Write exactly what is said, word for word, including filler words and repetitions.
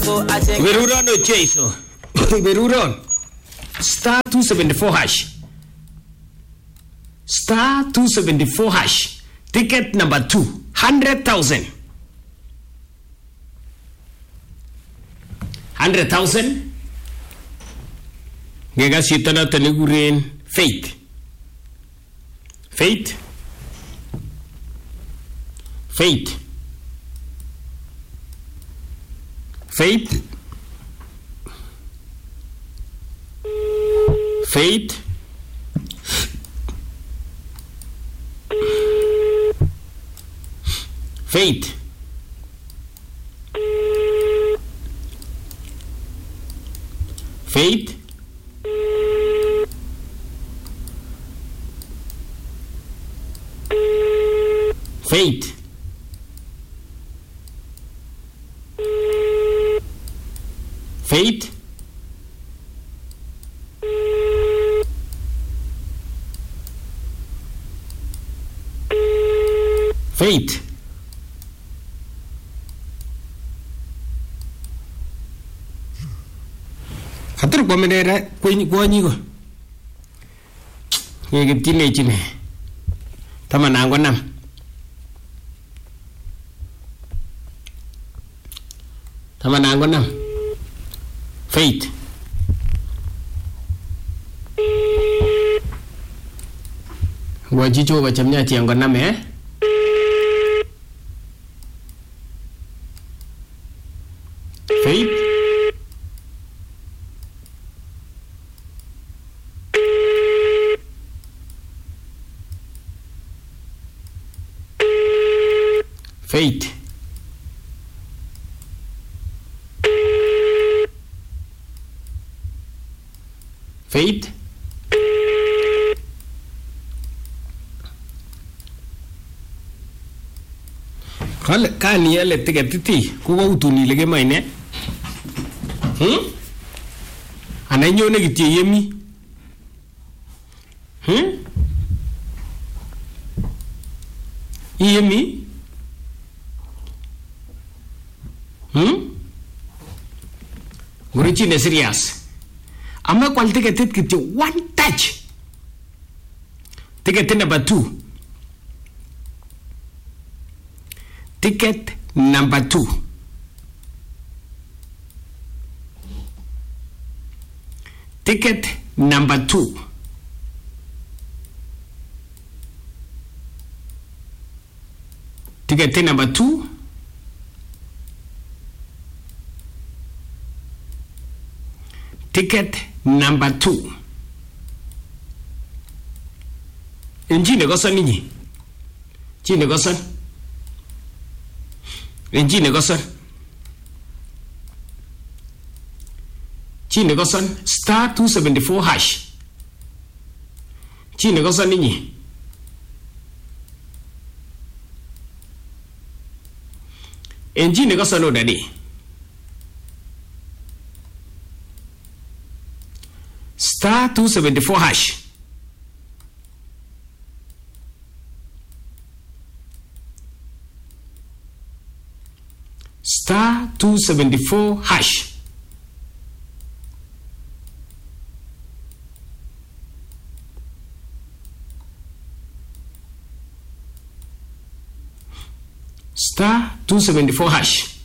Beruron o Jason. Beruron. Star two seventy-four hash. Star two seventy-four hash. Ticket number two. Hundred thousand. Hundred thousand. Gega sitana tanigurin faith. Faith. Faith. Faith. Faith. Faith. Faith. Faith. Faith. Faith. Katur kwa menera kwenye kwa nyigo. Yege tine chine. Tama nango nam. Tama nango nam. Faith. Wajicho wachamnya tiango nam eh. Faith. Faith. Faith. Kale kani yale tiketiti kuwa utuni lege maine. Hmm? Ananyone kitie yemi. Hmm? Yemi. Hmm? Urichi ne serious. Ama kwal ticket kitie one touch. Ticket number two. Ticket number two. Ticket number two. Ticket number two. Ticket number two. Engine gosan nini? Chine gosan. Engine gosan. Chine gosan star two seventy-four hash. Chine gosan nini? Engine gosan no dadi. Star two seventy-four hash. Star two seventy-four hash. Star two seventy-four hash.